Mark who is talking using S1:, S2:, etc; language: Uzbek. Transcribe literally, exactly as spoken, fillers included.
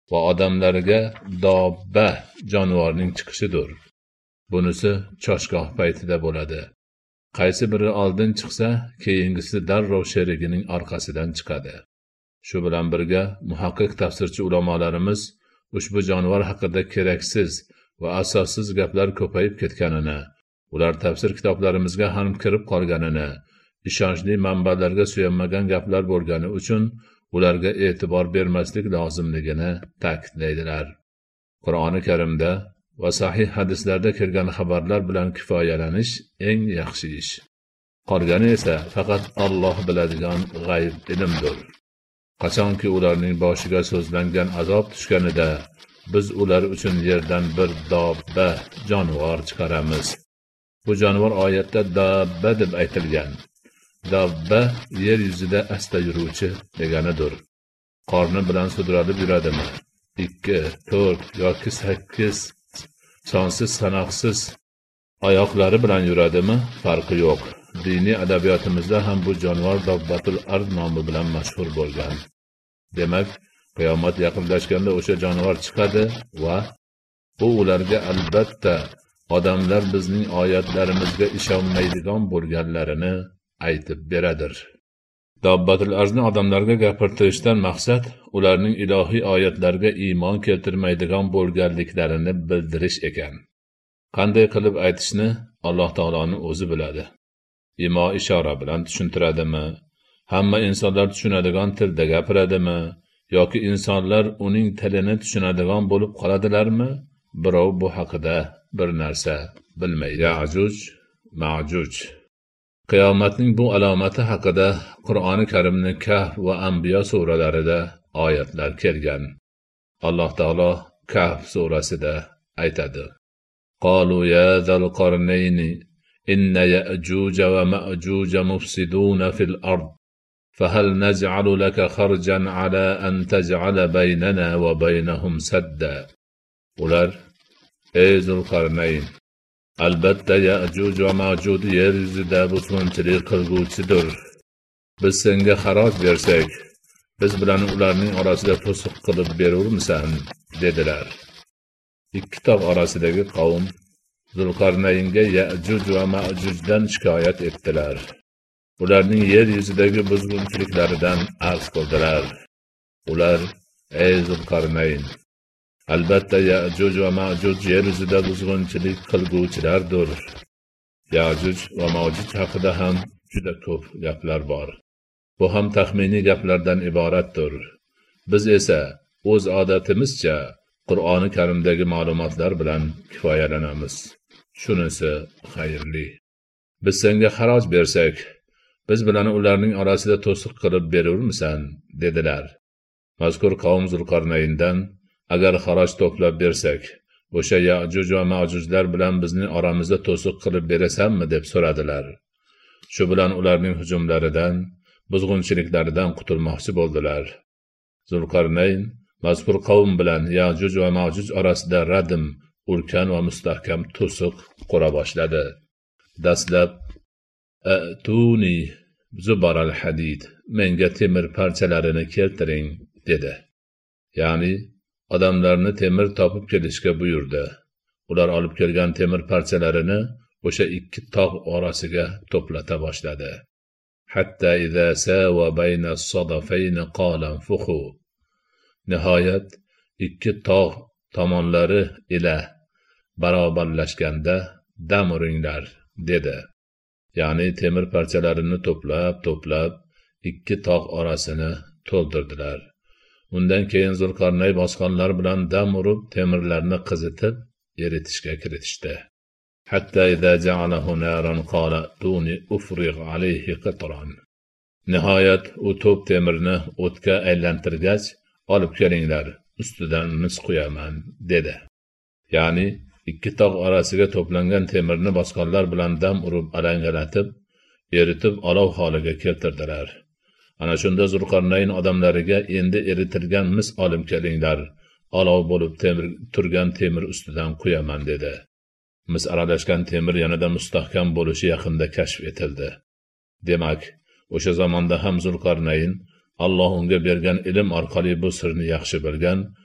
S1: va odamlarga dobba jonivorning chiqishidir. Bunisi choshgoh paytida bo'ladi. Qaysi biri oldin chiqsa, keyingisi darrov sherigining orqasidan chiqadi. Shu bilan birga muhaqqiq tafsirchi ulamolarimiz ushbu jonivor haqida keraksiz va asossiz gaplar ko'payib ketganini, ular tafsir kitoblarimizga ham kirib qolganini, ishonchli manbalarga suyanmagan gaplar bo'lgani uchun ularga e'tibor bermaslik lozimligini ta'kidlaydilar. Qur'oni Karimda va sahih hadislarda kelgan xabarlar bilan kifoyalanish eng yaxshi ish. Qolgani esa faqat Alloh biladigan g'ayb ilmdir. Qachonki ularning boshiga so'zlangan azob tushganida biz ular uchun yerdan bir dobba jonivor chiqaramiz. Bu jonivor oyatda dobba deb aytilgan. Dobba yer yuzida asta yuruvchi deganidir. Qorni bilan sudralib yuradimi? ikki, to'rt yoki sakkiz sonsiz sanoqsiz oyoqlari bilan yuradimi? Farqi yo'q. Diniy adabiyotimizda ham bu jonivor dobbatul ard nomi bilan mashhur bo'lgan. Demak, qiyomat yaqinlashganda o'sha jonivor chiqadi va bu ularga albatta odamlar bizning oyatlarimizga ishonmaydigan bo'lganlarini aytib beradir. Dobbatul arzni odamlarga gapirtirishdan maqsad ularning ilohiy oyatlarga iymon keltirmaydigan bo'lganliklarini bildirish ekan. Qanday qilib aytishni Alloh taoloning o'zi biladi. Imo ishora bilan tushuntiradimi? Hamma insonlar tushunadigan tilda gapiradimi? Yoki insonlar uning tilini tushunadigan bo'lib qoladilarmi? Birov bu haqida bir narsa bilmaydi. Ya'juj, Ma'juj. Qiyomatning bu alomati haqida Qur'oni Karimning Kahf va Anbiyo suralarida oyatlar kelgan. Alloh taolo Kahf surasida aytadi: "Qalu ya zal qarnayni inna ya'juj va ma'juj mufsiduna fil ard fahal naj'alu laka kharjan ala an taj'ala baynana va baynahum sadda." Ular: "Ey Zulqarnayn, albatta Ya'juj va Ma'juj yer yuzida buzg'unchilik qilguvchidir. Biz senga xaroj bersak, biz bilan ularning orasida to'siq qilib berurmisan?" dedilar. Ikki tog' orasidagi qavm Zulqarnaynga Ya'juj va Ma'jujdan shikoyat etdilar. Ularning yer yuzidagi buzg'unchiliklaridan arz qildilar. Ular: "Ey Zulqarnayn, albatta Ya'juj va Ma'juj yer yuzida buzg'unchilik qilguvchilardir. Ya'juj va Ma'juj haqida ham juda ko'p gaplar bor. Bu ham taxminiy gaplardan iboratdir. Biz esa o'z odatimizcha Qur'oni Karimdagi ma'lumotlar bilan kifoyalanamiz. Shunisi xayrli. Biz senga xaroj bersak, biz bilan ularning orasida to'siq qilib berurmisan?" dedilar. Mazkur qavm Zulqarnayndan: "Agar xaroj to'plab bersak, o'sha Ya'juj va Ma'jujlar bilan bizning oramizda to'siq qilib berasanmi?" deb so'radilar. Shu bilan ularning hujumlaridan, buzg'unchiliklaridan qutulmoqchi bo'ldilar. Zulqarnayn mazkur qavm bilan Ya'juj va Ma'juj orasida radim, ulkan va mustahkam to'siq qura boshladi. Dastlab: "Atuni zubaral hadid, menga temir parchalarini keltiring" dedi. Ya'ni odamlarni temir topib kelishga buyurdi. Ular olib kelgan temir parchalarini o'sha ikki tog' orasiga to'plata boshladi. Hatta idza sawa bayna as-sadafayn qala anfukhu. Nihoyat ikki tog' tomonlari ila barobarlashganda dam uringlar dedi. Ya'ni temir parchalarini to'plab to'plab ikki tog' orasini to'ldirdilar. Undan keyin Zulqarnay bosqonlar bilan dam urib temirlarni qizitib eritishga kiritishdi. Hatta idza ja'alahu naran qala tuni ufrig alayhi qatran. Nihoyat u to'p temirni o'tga aylantirgach, olib kelinglar, ustidan mis qo'yaman dedi. Ya'ni ikki tog' orasiga to'plangan temirni bosqonlar bilan dam urib alangalatib, eritib olov holiga keltirdilar. Ana shunda Zulqarnayn odamlariga: "Endi eritilgan mis olib kelinglar, olov bo'lib temir turgan temir ustidan qo'yaman" dedi. Mis aralashgan temir yanada mustahkam bo'lishi yaqinda kashf etildi. Demak, o'sha zamonda ham Zulqarnayn Alloh unga bergan ilm orqali bu sirni yaxshi bilgan